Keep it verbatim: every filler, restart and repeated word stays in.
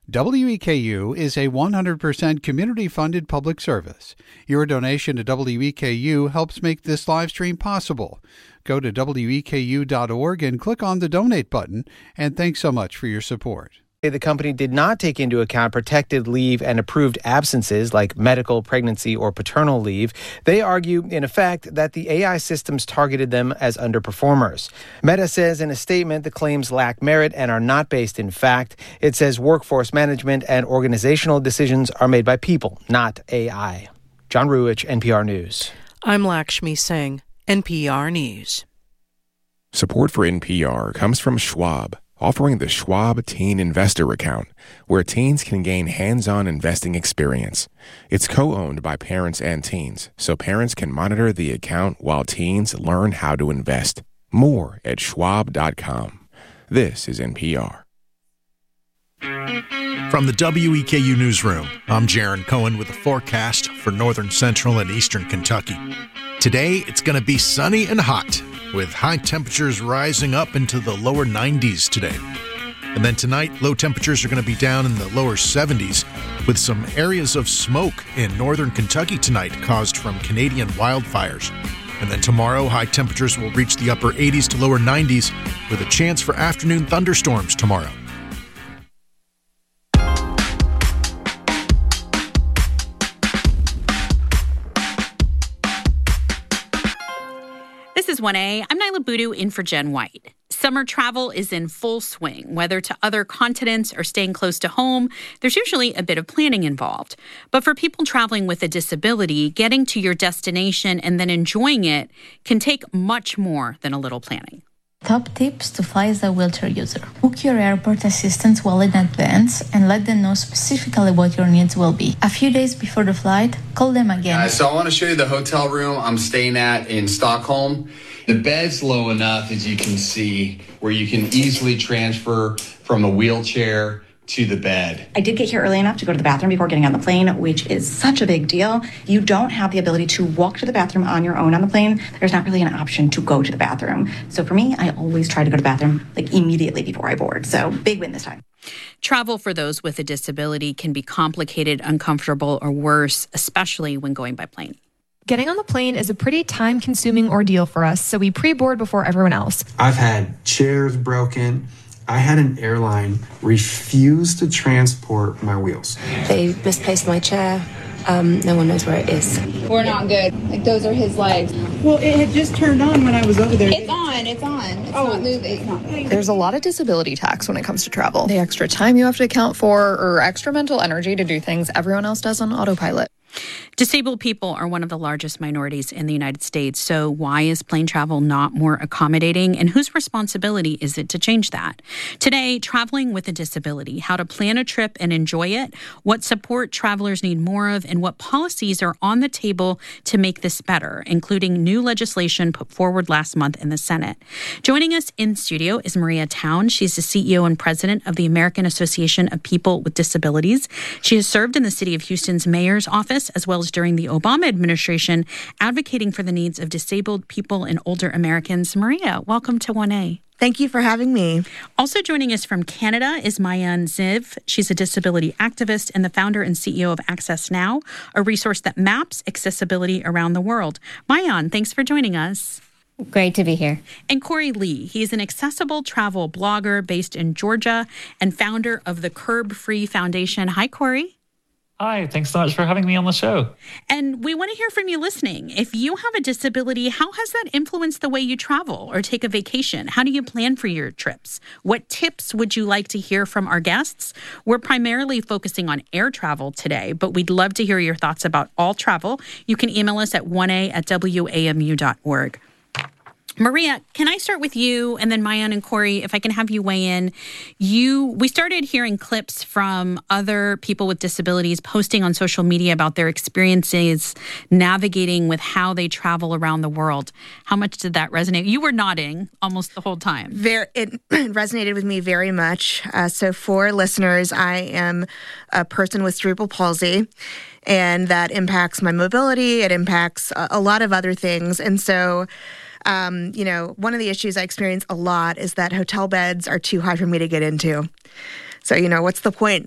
W E K U is a one hundred percent community-funded public service. Your donation to W E K U helps make this live stream possible. Go to W E K U dot org and click on the donate button, and thanks so much for your support. The company did not take into account protected leave and approved absences like medical, pregnancy, or paternal leave. They argue, in effect, that the A I systems targeted them as underperformers. Meta says in a statement the claims lack merit and are not based in fact. It says workforce management and organizational decisions are made by people, not A I. John Ruich, N P R News. I'm Lakshmi Singh, N P R News. Support for N P R comes from Schwab, offering the Schwab Teen Investor Account, where teens can gain hands-on investing experience. It's co-owned by parents and teens, so parents can monitor the account while teens learn how to invest. More at schwab dot com. This is N P R. From the W E K U Newsroom, I'm Jaron Cohen with the forecast for northern, central, and eastern Kentucky. Today, it's going to be sunny and hot, with high temperatures rising up into the lower nineties today. And then tonight, low temperatures are going to be down in the lower seventies, with some areas of smoke in northern Kentucky tonight caused from Canadian wildfires. And then tomorrow, high temperatures will reach the upper eighties to lower nineties, with a chance for afternoon thunderstorms tomorrow. This is one A. I'm Nyla Boodoo in for Jen White. Summer travel is in full swing. Whether to other continents or staying close to home, there's usually a bit of planning involved. But for people traveling with a disability, getting to your destination and then enjoying it can take much more than a little planning. Top tips to fly as a wheelchair user. Book your airport assistance well in advance and let them know specifically what your needs will be. A few days before the flight, call them again. Uh, so I want to show you the hotel room I'm staying at in Stockholm. The bed's low enough, as you can see, where you can easily transfer from the wheelchair to the bed. I did get here early enough to go to the bathroom before getting on the plane, which is such a big deal. You don't have the ability to walk to the bathroom on your own on the plane. There's not really an option to go to the bathroom. So for me, I always try to go to the bathroom like immediately before I board. So big win this time. Travel for those with a disability can be complicated, uncomfortable, or worse, especially when going by plane. Getting on the plane is a pretty time-consuming ordeal for us, so we pre-board before everyone else. I've had chairs broken. I had an airline refuse to transport my wheels. They misplaced my chair. Um, no one knows where it is. We're not good. Like, those are his legs. Well, it had just turned on when I was over there. It's on. It's on. It's oh. not moving. It's not moving. There's a lot of disability tax when it comes to travel. The extra time you have to account for or extra mental energy to do things everyone else does on autopilot. Disabled people are one of the largest minorities in the United States. So why is plane travel not more accommodating? And whose responsibility is it to change that? Today, traveling with a disability, how to plan a trip and enjoy it, what support travelers need more of, and what policies are on the table to make this better, including new legislation put forward last month in the Senate. Joining us in studio is Maria Town. She's the C E O and president of the American Association of People with Disabilities. She has served in the city of Houston's mayor's office, as well as during the Obama administration, advocating for the needs of disabled people and older Americans. Maria, welcome to one A. Thank you for having me. Also joining us from Canada is Maayan Ziv. She's a disability activist and the founder and C E O of Access Now, a resource that maps accessibility around the world. Maayan, thanks for joining us. Great to be here. And Corey Lee. He's an accessible travel blogger based in Georgia and founder of the Curb Free Foundation. Hi, Corey. Hi, thanks so much for having me on the show. And we want to hear from you listening. If you have a disability, how has that influenced the way you travel or take a vacation? How do you plan for your trips? What tips would you like to hear from our guests? We're primarily focusing on air travel today, but we'd love to hear your thoughts about all travel. You can email us at one a at w a m u dot org. Maria, can I start with you and then Maayan and Corey, if I can have you weigh in. You, we started hearing clips from other people with disabilities posting on social media about their experiences navigating with how they travel around the world. How much did that resonate? You were nodding almost the whole time. Very, it resonated with me very much. Uh, so for listeners, I am a person with cerebral palsy, and that impacts my mobility. It impacts a, a lot of other things. And so Um, you know, one of the issues I experience a lot is that hotel beds are too high for me to get into. So, you know, what's the point